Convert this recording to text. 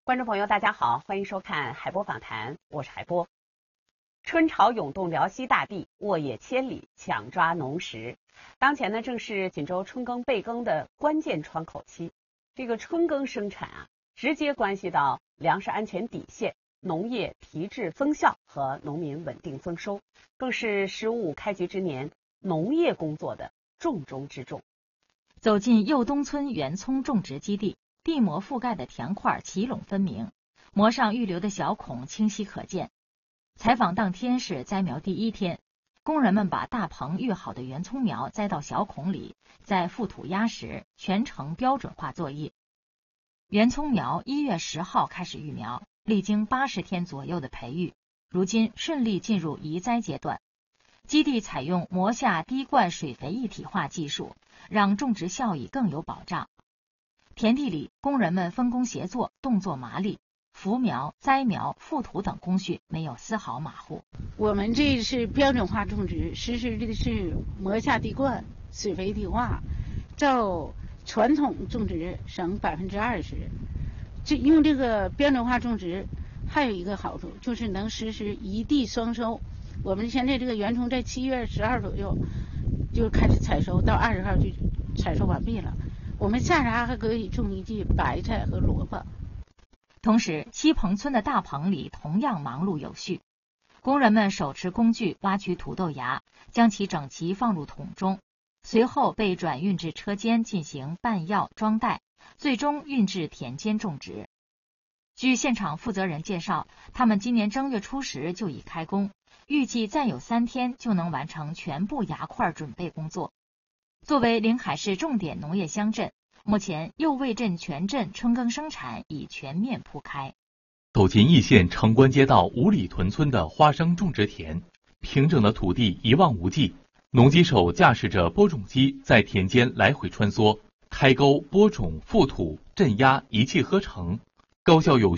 观众朋友，大家好，欢迎收看海波访谈，我是海波。春潮涌动辽西大地，沃野千里，抢抓农时。当前呢，正是锦州春耕备耕的关键窗口期。这个春耕生产直接关系到粮食安全底线、农业提质增效和农民稳定丰收，更是“十五”开局之年农业工作的重中之重。 走进右东村原葱种植基地，地膜覆盖的田块齐垄分明，膜上预留的小孔清晰可见。采访当天是栽苗第一天，工人们把大棚育好的原葱苗栽到小孔里，再覆土压实，全程标准化作业。原葱苗1月10号开始育苗，历经80天左右的培育，如今顺利进入移栽阶段。基地采用膜下滴灌水肥一体化技术，让种植效益更有保障。田地里，工人们分工协作，动作麻利，扶苗、栽苗、覆土等工序没有丝毫马虎。 我们这是标准化种植，实施的是膜下滴灌、水肥一体化，照传统种植省20%。用这个标准化种植还有一个好处，就是能实施一地双收。我们现在这个原葱在7月10号左右就开始采收，到20号就采收完毕了。我们下茬还可以种一季白菜和萝卜。 同时，西棚村的大棚里同样忙碌有序，工人们手持工具挖取土豆芽，将其整齐放入桶中，随后被转运至车间进行拌药装袋，最终运至田间种植。据现场负责人介绍，他们今年正月初10就已开工，预计再有3天就能完成全部芽块准备工作。作为临海市重点农业乡镇，目前右卫镇全镇春耕生产已全面铺开。 走进易县城关街道五里屯村的花生种植田，平整的土地一望无际，农机手驾驶着播种机在田间来回穿梭，开沟、播种、覆土、镇压一气呵成，高效有